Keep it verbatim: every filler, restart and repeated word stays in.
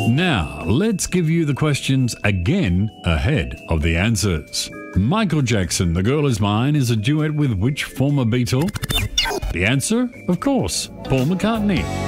Now, let's give you the questions again ahead of the answers. Michael Jackson, The Girl Is Mine, is a duet with which former Beatle? The answer, of course, Paul McCartney.